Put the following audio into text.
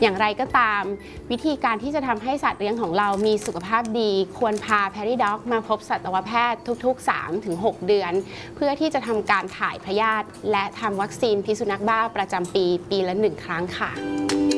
อย่างไรก็ตามวิธีการที่จะทำให้สัตว์เลี้ยงของเรามีสุขภาพดีควรพา Perry Dog มาพบสัตวแพทย์ทุกๆ 3-6 เดือนเพื่อที่จะทำการถ่ายพยาธิและทำวัคซีนพิษสุนัขบ้าประจำปีละ1 ครั้งค่ะ